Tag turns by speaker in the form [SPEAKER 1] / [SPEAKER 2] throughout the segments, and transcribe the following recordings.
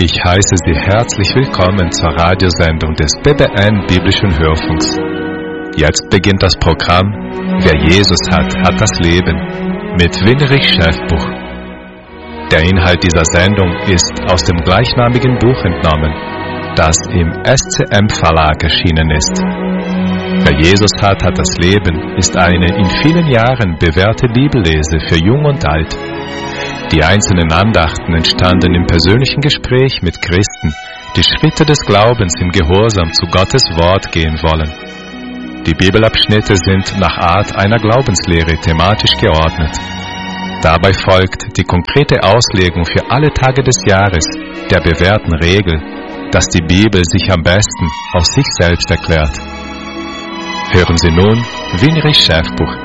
[SPEAKER 1] Ich heiße Sie herzlich willkommen zur Radiosendung des BBN Biblischen Hörfunks. Jetzt beginnt das Programm Wer Jesus hat, hat das Leben mit Winrich Schäfbuch. Der Inhalt dieser Sendung ist aus dem gleichnamigen Buch entnommen, das im SCM Verlag erschienen ist. Wer Jesus hat, hat das Leben ist eine in vielen Jahren bewährte Bibellese für Jung und Alt. Die einzelnen Andachten entstanden im persönlichen Gespräch mit Christen, die Schritte des Glaubens im Gehorsam zu Gottes Wort gehen wollen. Die Bibelabschnitte sind nach Art einer Glaubenslehre thematisch geordnet. Dabei folgt die konkrete Auslegung für alle Tage des Jahres der bewährten Regel, dass die Bibel sich am besten aus sich selbst erklärt. Hören Sie nun Winrich Schäfbuch.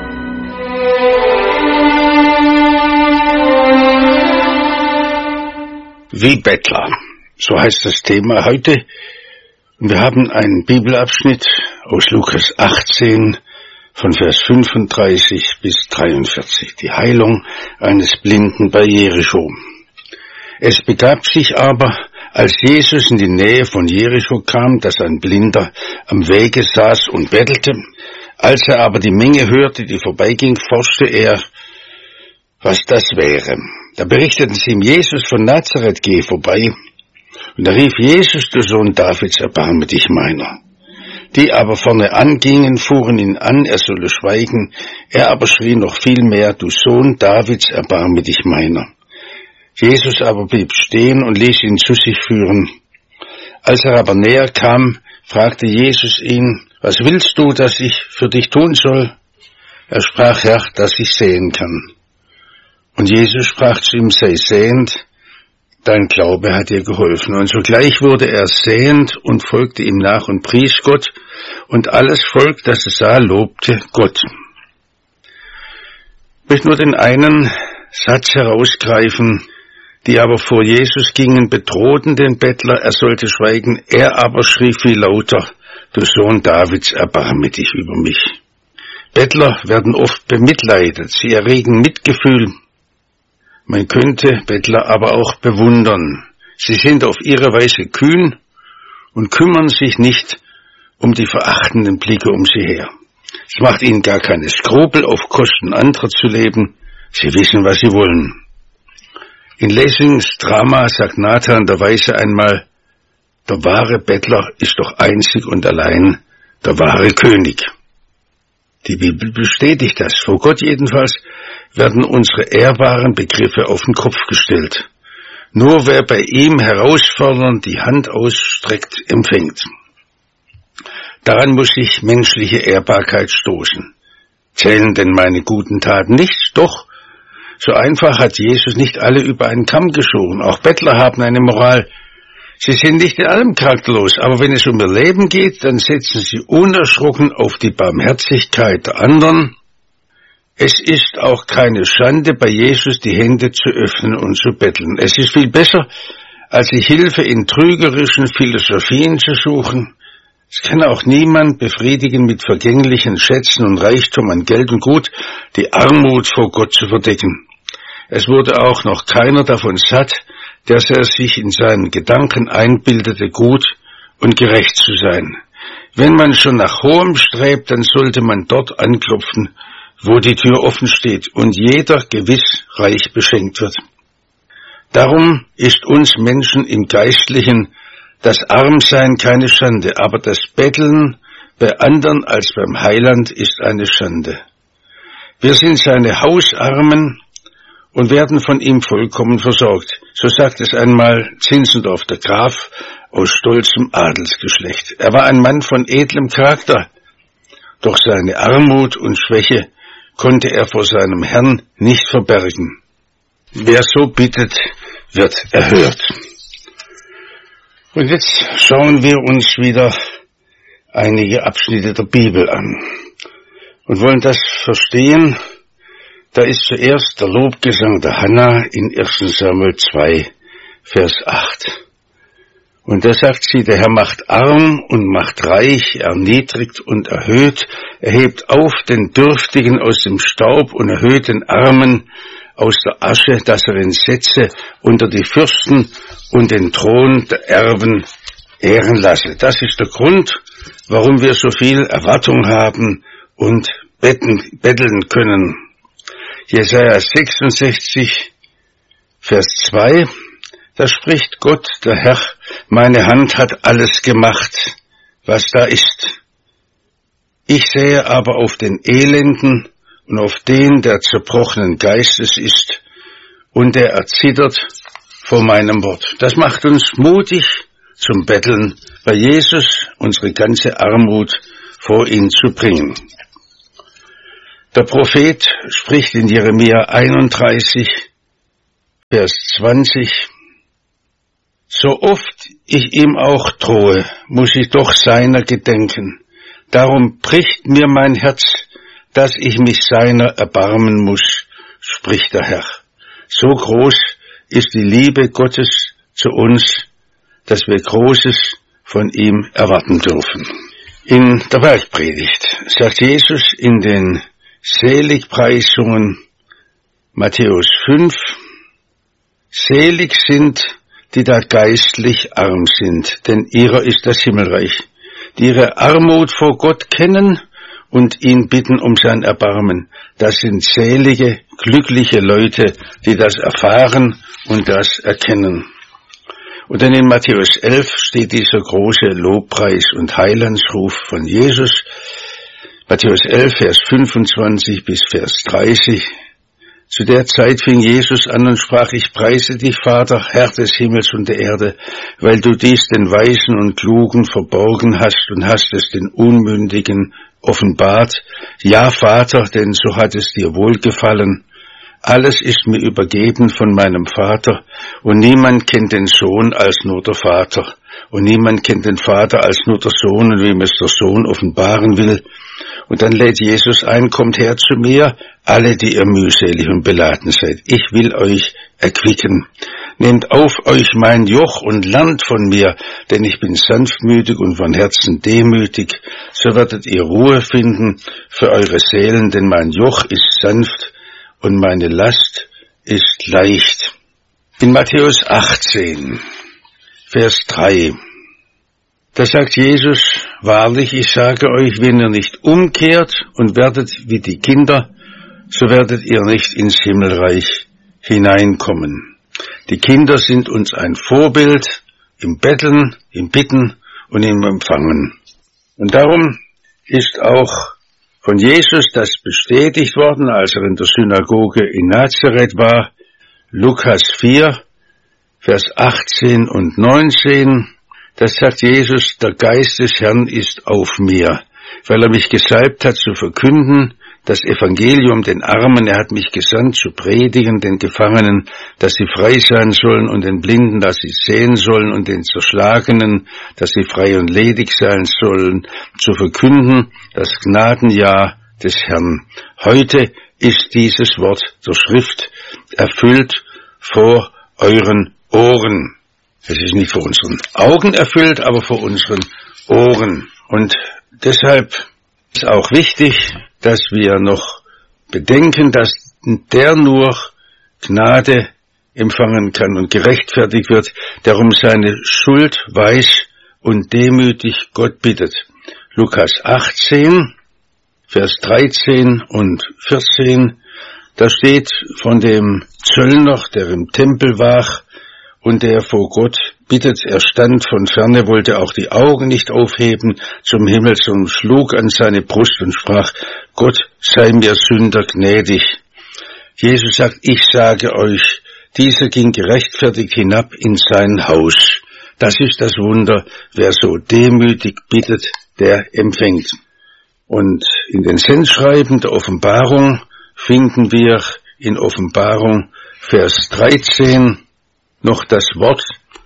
[SPEAKER 2] Wie Bettler, so heißt das Thema heute. Und wir haben einen Bibelabschnitt aus Lukas 18 von Vers 35 bis 43, die Heilung eines Blinden bei Jericho. Es begab sich aber, als Jesus in die Nähe von Jericho kam, dass ein Blinder am Wege saß und bettelte. Als er aber die Menge hörte, die vorbeiging, forschte er, was das wäre. Da berichteten sie ihm, Jesus von Nazareth gehe vorbei. Und da rief Jesus, du Sohn Davids, erbarme dich meiner. Die aber vorne angingen, fuhren ihn an, er solle schweigen. Er aber schrie noch viel mehr, du Sohn Davids, erbarme dich meiner. Jesus aber blieb stehen und ließ ihn zu sich führen. Als er aber näher kam, fragte Jesus ihn, was willst du, dass ich für dich tun soll? Er sprach, Herr, dass ich sehen kann. Und Jesus sprach zu ihm, sei sehend, dein Glaube hat dir geholfen. Und sogleich wurde er sehend und folgte ihm nach und pries Gott. Und alles Volk, das es sah, lobte Gott. Ich möchte nur den einen Satz herausgreifen, die aber vor Jesus gingen, bedrohten den Bettler, er sollte schweigen. Er aber schrie viel lauter, du Sohn Davids, erbarme dich über mich. Bettler werden oft bemitleidet, sie erregen Mitgefühl. Man könnte Bettler aber auch bewundern. Sie sind auf ihre Weise kühn und kümmern sich nicht um die verachtenden Blicke um sie her. Es macht ihnen gar keine Skrupel, auf Kosten anderer zu leben. Sie wissen, was sie wollen. In Lessings Drama sagt Nathan der Weise einmal, der wahre Bettler ist doch einzig und allein der wahre König. Die Bibel bestätigt das. Vor Gott jedenfalls werden unsere ehrbaren Begriffe auf den Kopf gestellt. Nur wer bei ihm herausfordernd die Hand ausstreckt, empfängt. Daran muss sich menschliche Ehrbarkeit stoßen. Zählen denn meine guten Taten nichts? Doch, so einfach hat Jesus nicht alle über einen Kamm geschoren. Auch Bettler haben eine Moral. Sie sind nicht in allem charakterlos, aber wenn es um ihr Leben geht, dann setzen sie unerschrocken auf die Barmherzigkeit der anderen. Es ist auch keine Schande, bei Jesus die Hände zu öffnen und zu betteln. Es ist viel besser, als sich Hilfe in trügerischen Philosophien zu suchen. Es kann auch niemand befriedigen, mit vergänglichen Schätzen und Reichtum an Geld und Gut die Armut vor Gott zu verdecken. Es wurde auch noch keiner davon satt, dass er sich in seinen Gedanken einbildete, gut und gerecht zu sein. Wenn man schon nach Hohem strebt, dann sollte man dort anklopfen, wo die Tür offen steht und jeder gewiss reich beschenkt wird. Darum ist uns Menschen im Geistlichen das Armsein keine Schande, aber das Betteln bei anderen als beim Heiland ist eine Schande. Wir sind seine Hausarmen und werden von ihm vollkommen versorgt. So sagt es einmal Zinzendorf, der Graf aus stolzem Adelsgeschlecht. Er war ein Mann von edlem Charakter, doch seine Armut und Schwäche konnte er vor seinem Herrn nicht verbergen. Wer so bittet, wird erhört. Und jetzt schauen wir uns wieder einige Abschnitte der Bibel an und wollen das verstehen. Da ist zuerst der Lobgesang der Hannah in 1. Samuel 2, Vers 8. Und da sagt sie, der Herr macht arm und macht reich, erniedrigt und erhöht, er hebt auf den Dürftigen aus dem Staub und erhöht den Armen aus der Asche, dass er ihn setze unter die Fürsten und den Thron der Erben ehren lasse. Das ist der Grund, warum wir so viel Erwartung haben und betteln können. Jesaja 66, Vers 2, da spricht Gott, der Herr, meine Hand hat alles gemacht, was da ist. Ich sehe aber auf den Elenden und auf den, der zerbrochenen Geistes ist und der erzittert vor meinem Wort. Das macht uns mutig zum Betteln, bei Jesus unsere ganze Armut vor ihn zu bringen. Der Prophet spricht in Jeremia 31, Vers 20, so oft ich ihm auch drohe, muss ich doch seiner gedenken. Darum bricht mir mein Herz, dass ich mich seiner erbarmen muss, spricht der Herr. So groß ist die Liebe Gottes zu uns, dass wir Großes von ihm erwarten dürfen. In der Bergpredigt sagt Jesus in den Seligpreisungen Matthäus 5, selig sind, die da geistlich arm sind, denn ihrer ist das Himmelreich, die ihre Armut vor Gott kennen und ihn bitten um sein Erbarmen. Das sind selige, glückliche Leute, die das erfahren und das erkennen. Und dann in Matthäus 11 steht dieser große Lobpreis und Heilandsruf von Jesus. Matthäus 11, Vers 25 bis Vers 30. Zu der Zeit fing Jesus an und sprach, ich preise dich, Vater, Herr des Himmels und der Erde, weil du dies den Weisen und Klugen verborgen hast und hast es den Unmündigen offenbart. Ja, Vater, denn so hat es dir wohlgefallen. Alles ist mir übergeben von meinem Vater, und niemand kennt den Sohn als nur der Vater, und niemand kennt den Vater als nur der Sohn, und wem es der Sohn offenbaren will. Und dann lädt Jesus ein, kommt her zu mir, alle, die ihr mühselig und beladen seid. Ich will euch erquicken. Nehmt auf euch mein Joch und lernt von mir, denn ich bin sanftmütig und von Herzen demütig. So werdet ihr Ruhe finden für eure Seelen, denn mein Joch ist sanft und meine Last ist leicht. In Matthäus 18, Vers 3, da sagt Jesus, wahrlich, ich sage euch, wenn ihr nicht umkehrt und werdet wie die Kinder, so werdet ihr nicht ins Himmelreich hineinkommen. Die Kinder sind uns ein Vorbild im Betteln, im Bitten und im Empfangen. Und darum ist auch von Jesus das bestätigt worden, als er in der Synagoge in Nazareth war, Lukas 4, Vers 18 und 19, das sagt Jesus, der Geist des Herrn ist auf mir, weil er mich gesalbt hat zu verkünden, das Evangelium den Armen, er hat mich gesandt zu predigen, den Gefangenen, dass sie frei sein sollen und den Blinden, dass sie sehen sollen und den Zerschlagenen, dass sie frei und ledig sein sollen, zu verkünden, das Gnadenjahr des Herrn. Heute ist dieses Wort der Schrift erfüllt vor euren Ohren. Es ist nicht vor unseren Augen erfüllt, aber vor unseren Ohren. Und deshalb ist auch wichtig, dass wir noch bedenken, dass der nur Gnade empfangen kann und gerechtfertigt wird, der um seine Schuld weiß und demütig Gott bittet. Lukas 18, Vers 13 und 14, da steht von dem Zöllner, der im Tempel war und der vor Gott bittet, er stand von ferne, wollte auch die Augen nicht aufheben zum Himmel, sondern schlug an seine Brust und sprach, Gott sei mir Sünder gnädig. Jesus sagt, ich sage euch, dieser ging gerechtfertigt hinab in sein Haus. Das ist das Wunder, wer so demütig bittet, der empfängt. Und in den Sendschreiben der Offenbarung finden wir in Offenbarung Vers 13 noch das Wort,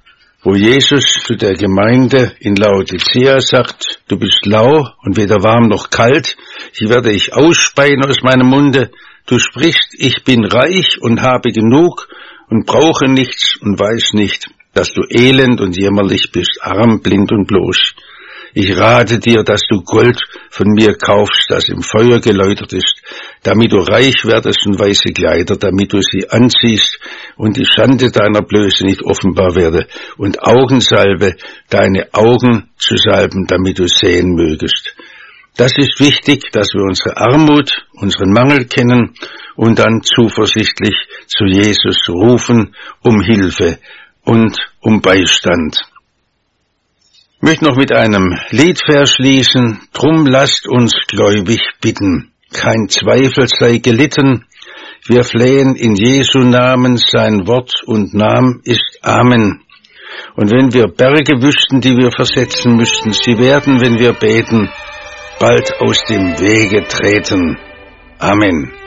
[SPEAKER 2] wo Jesus zu der Gemeinde in Laodicea sagt, du bist lau und weder warm noch kalt, ich werde dich ausspeien aus meinem Munde. Du sprichst, ich bin reich und habe genug und brauche nichts und weiß nicht, dass du elend und jämmerlich bist, arm, blind und bloß. Ich rate dir, dass du Gold von mir kaufst, das im Feuer geläutert ist, damit du reich werdest und weiße Kleider, damit du sie anziehst und die Schande deiner Blöße nicht offenbar werde, und Augensalbe, deine Augen zu salben, damit du sehen mögest. Das ist wichtig, dass wir unsere Armut, unseren Mangel kennen und dann zuversichtlich zu Jesus rufen um Hilfe und um Beistand. Ich möchte noch mit einem Liedvers schließen. Drum lasst uns gläubig bitten. Kein Zweifel sei gelitten. Wir flehen in Jesu Namen, sein Wort und Name ist Amen. Und wenn wir Berge wüssten, die wir versetzen müssten, sie werden, wenn wir beten, bald aus dem Wege treten. Amen.